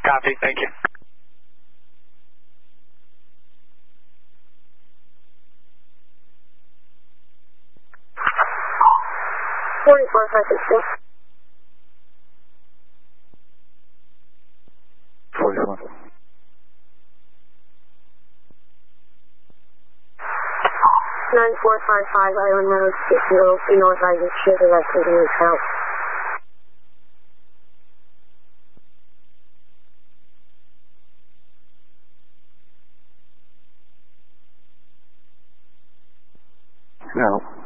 Copy. Thank you. Nine four five five Island Road, 603 North Island Street, directly to his house. No.